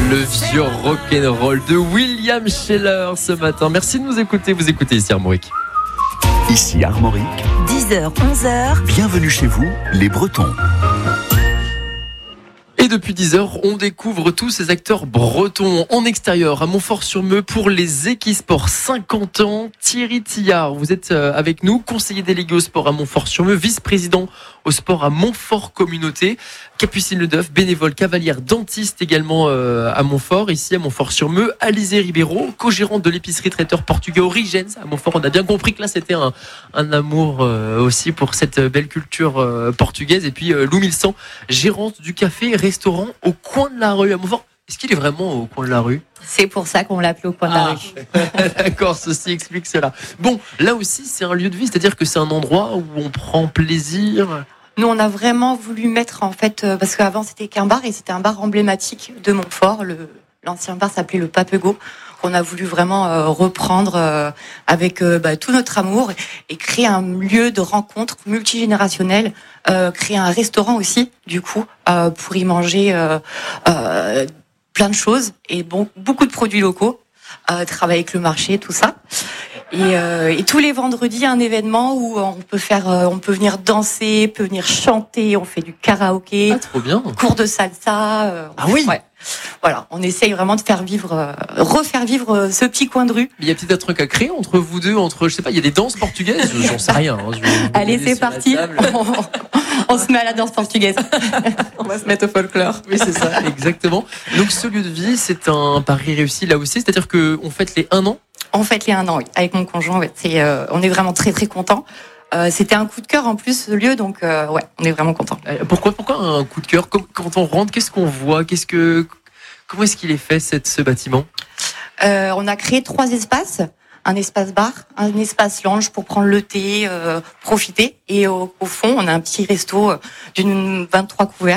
Le vieux rock'n'roll de William Scheller ce matin. Merci de nous écouter. Vous écoutez ici Armorique. Ici Armorique. 10h, 11h. Bienvenue chez vous, les Bretons. Et depuis 10h, on découvre tous ces acteurs bretons en extérieur à Montfort-sur-Meux pour les Equisports 50 ans. Thierry Tillard, vous êtes avec nous, conseiller délégué au sport à Montfort-sur-Meux, vice-président au sport à Montfort Communauté. Capucine Ledeuf, bénévole cavalière dentiste également à Montfort, ici à Montfort-sur-Meux. Alizé Ribeiro, co-gérante de l'épicerie traiteur portugais Origens à Montfort. On a bien compris que là c'était un amour aussi pour cette belle culture portugaise. Et puis Lou Milsan, gérante du café-restaurant au coin de la rue à Montfort. Est-ce qu'il est vraiment au coin de la rue ? C'est pour ça qu'on l'appelait au coin de la rue. D'accord, ceci explique cela. Bon, là aussi c'est un lieu de vie, c'est-à-dire que c'est un endroit où on prend plaisir. Nous, on a vraiment voulu mettre, en fait, parce qu'avant c'était qu'un bar et c'était un bar emblématique de Montfort. L'ancien bar s'appelait le Papego. On a voulu vraiment reprendre avec tout notre amour et créer un lieu de rencontre multigénérationnel, créer un restaurant aussi, du coup, pour y manger plein de choses et beaucoup de produits locaux, travailler avec le marché, tout ça. Et tous les vendredis, un événement où on peut venir danser, peut venir chanter, on fait du karaoké, trop bien. Cours de salsa. Oui. Ouais. Voilà, on essaye vraiment de refaire vivre ce petit coin de rue. Il y a peut-être un truc à créer entre vous deux, je sais pas, il y a des danses portugaises, j'en sais rien. Allez, c'est parti. On se met à la danse portugaise. On va se mettre au folklore. Oui, c'est ça, exactement. Donc ce lieu de vie, c'est un pari réussi là aussi, c'est-à-dire que on fête les 1 an. On fête les 1 an, oui, avec mon conjoint. Ouais. On est vraiment très très contents. C'était un coup de cœur en plus ce lieu, donc on est vraiment contents. Pourquoi un coup de cœur ? Quand on rentre, qu'est-ce qu'on voit ? Comment est-ce qu'il est fait ce bâtiment ? On a créé 3 espaces. Un espace bar, un espace lounge pour prendre le thé, profiter. Et au fond, on a un petit resto d'une 23 couverts.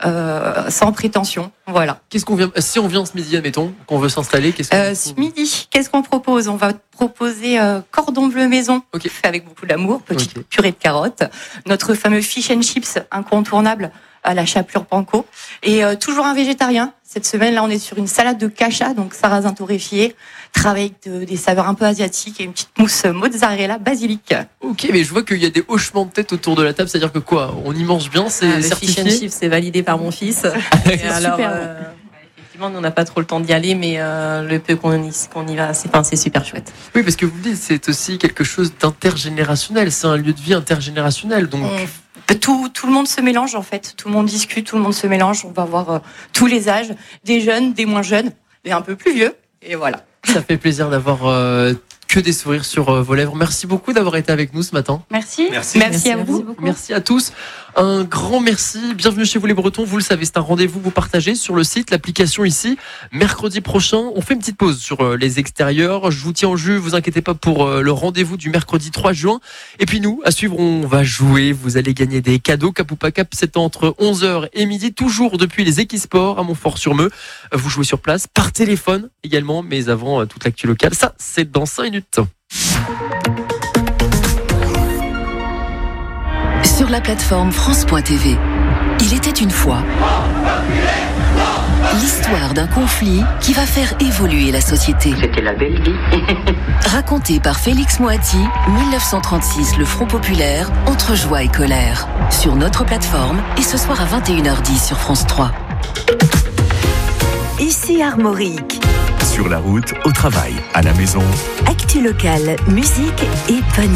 Sans prétention, voilà. Si on vient ce midi, admettons, qu'on veut s'installer, ce midi, qu'est-ce qu'on propose ? On va proposer cordon bleu maison, fait avec beaucoup d'amour, petite purée de carottes, notre fameux fish and chips incontournable à la chapelure panko, et toujours un végétarien. Cette semaine-là, on est sur une salade de cacha, donc sarrasin torréfié, travaillé avec des saveurs un peu asiatiques et une petite mousse mozzarella basilic. Ok, mais je vois qu'il y a des hochements de tête autour de la table, c'est-à-dire que quoi ? On y mange bien, c'est certifié. Le fish and chips, c'est validé par mon fils. Alors, effectivement, nous on n'a pas trop le temps d'y aller, mais le peu qu'on y va, c'est super chouette. Oui, parce que vous le dites, c'est aussi quelque chose d'intergénérationnel. C'est un lieu de vie intergénérationnel, donc. Tout le monde se mélange en fait, tout le monde discute, tout le monde se mélange, on va voir tous les âges, des jeunes, des moins jeunes, des un peu plus vieux, et voilà. Ça fait plaisir d'avoir que des sourires sur vos lèvres. Merci beaucoup d'avoir été avec nous ce matin. Merci à vous. Merci à tous. Un grand merci. Bienvenue chez vous les Bretons. Vous le savez, c'est un rendez-vous que vous partagez sur le site, l'application ici. Mercredi prochain, on fait une petite pause sur les extérieurs. Je vous tiens au jus, vous inquiétez pas pour le rendez-vous du mercredi 3 juin. Et puis nous, à suivre, on va jouer. Vous allez gagner des cadeaux. Cap ou pas cap, c'est entre 11h et midi, toujours depuis les Equisports à Montfort-sur-Meux. Vous jouez sur place, par téléphone également, mais avant toute l'actu locale. Ça, c'est dans 5 minutes. Sur la plateforme France.tv, il était une fois l'histoire d'un conflit qui va faire évoluer la société. C'était la belle vie. Raconté par Félix Moati, 1936, le Front populaire, entre joie et colère. Sur notre plateforme et ce soir à 21h10 sur France 3. Ici Armorique. Sur la route, au travail, à la maison. Actu locale, musique et panier.